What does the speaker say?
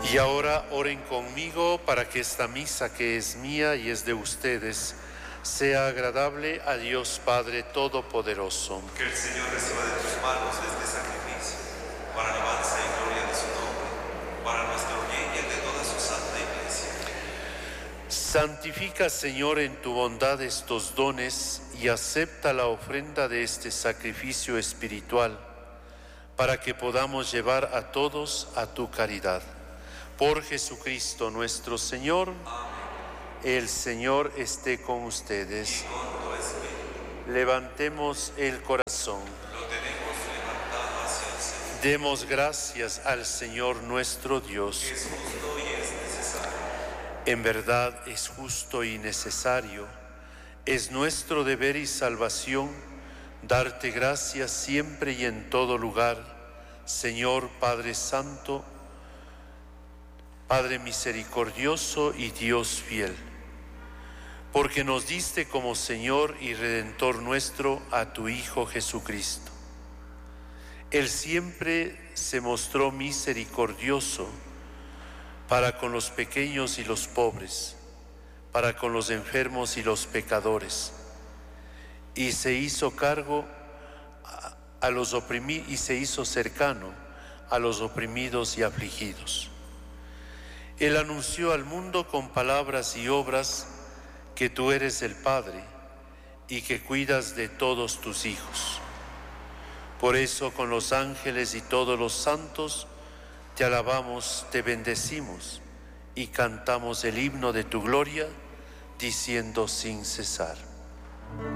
Y ahora oren conmigo para que esta misa, que es mía y es de ustedes, sea agradable a Dios Padre Todopoderoso. Que el Señor reciba de tus manos este sacrificio, para alabanza y gloria de su nombre, para nuestro bien y el de toda su santa Iglesia. Santifica, Señor, en tu bondad estos dones y acepta la ofrenda de este sacrificio espiritual, para que podamos llevar a todos a tu caridad. Por Jesucristo nuestro Señor. Amén. El Señor esté con ustedes. Y con tu espíritu. Levantemos el corazón. Lo tenemos levantado hacia el Señor. Demos gracias al Señor nuestro Dios. Es justo y es necesario. En verdad es justo y necesario. Es nuestro deber y salvación darte gracias siempre y en todo lugar, Señor Padre Santo, Padre misericordioso y Dios fiel, porque nos diste como Señor y Redentor nuestro a tu Hijo Jesucristo. Él siempre se mostró misericordioso para con los pequeños y los pobres, para con los enfermos y los pecadores, y se hizo cargo a los oprimidos y se hizo cercano a los oprimidos y afligidos. Él anunció al mundo con palabras y obras que tú eres el Padre y que cuidas de todos tus hijos. Por eso con los ángeles y todos los santos te alabamos, te bendecimos y cantamos el himno de tu gloria, diciendo sin cesar.